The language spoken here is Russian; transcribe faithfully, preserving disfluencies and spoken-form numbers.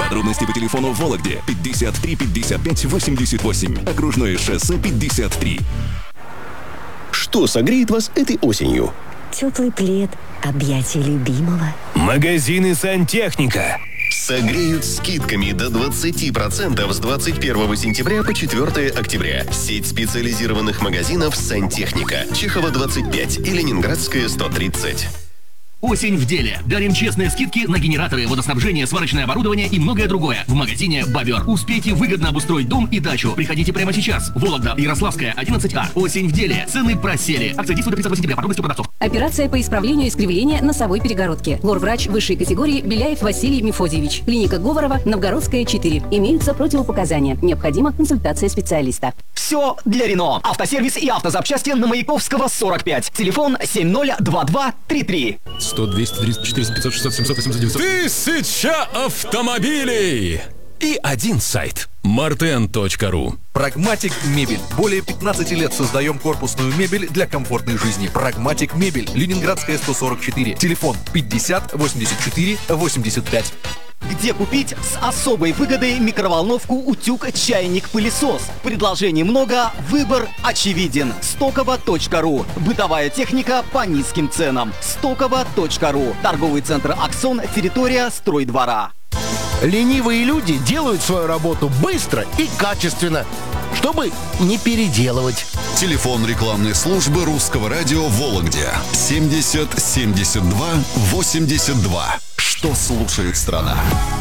Подробности по телефону в Вологде пятьдесят три пятьдесят пять восемьдесят восемь. Окружное шоссе пятьдесят три. Что согреет вас этой осенью? Теплый плед, объятия любимого. Магазины «Сантехника» согреют скидками до двадцати процентов с двадцать первого сентября по четвёртое октября. Сеть специализированных магазинов «Сантехника». Чехова, двадцать пять и Ленинградская, сто тридцать. Осень в деле. Дарим честные скидки на генераторы, водоснабжение, сварочное оборудование и многое другое. В магазине «Бобер». Успейте выгодно обустроить дом и дачу. Приходите прямо сейчас. Вологда, Ярославская, одиннадцать А. Осень в деле. Цены просели. Акция действует до тридцатого сентября. Подробности у продавцов. Операция по исправлению искривления носовой перегородки. Лор-врач высшей категории Беляев Василий Мефодьевич. Клиника Говорова, Новгородская, четыре. Имеются противопоказания. Необходима консультация специалиста. Все для Рено. Автосервис и автозапчасти на Маяковского, сорок пять. Телефон семь ноль два два три три. сто, двести, триста, четыреста, пятьсот, шестьсот, семьсот, восемьсот, девятьсот. Тысяча автомобилей! И один сайт – мартен точка ру. Прагматик Мебель. Более пятнадцати лет создаем корпусную мебель для комфортной жизни. Прагматик Мебель. Ленинградская, сто сорок четыре. Телефон пятьдесят восемьдесят четыре восемьдесят пять. Где купить с особой выгодой микроволновку, утюг, чайник, пылесос? Предложений много, выбор очевиден. стоково точка ру. Бытовая техника по низким ценам. стоково точка ру. Торговый центр «Аксон», территория стройдвора. Ленивые люди делают свою работу быстро и качественно, чтобы не переделывать. Телефон рекламной службы Русского радио в Вологде семьдесят семьдесят два восемьдесят два. Что слушает страна?